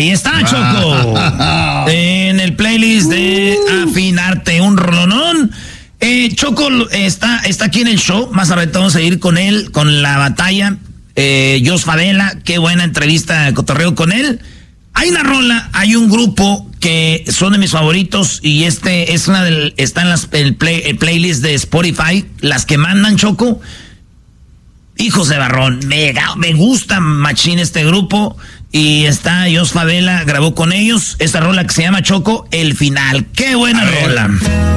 Ahí está, Choco. En el playlist de Afinarte, un rolonón. Choco está aquí en el show. Más adelante vamos a ir con él, con la batalla. Jos Favela, qué buena entrevista de cotorreo con él. Hay una rola, hay un grupo que son de mis favoritos y es está en el playlist de Spotify, las que mandan, Choco. Hijos de Barrón, me gusta machín este grupo y está Jos Favela, grabó con ellos esta rola que se llama, Choco, El Final. ¡Qué buena rola!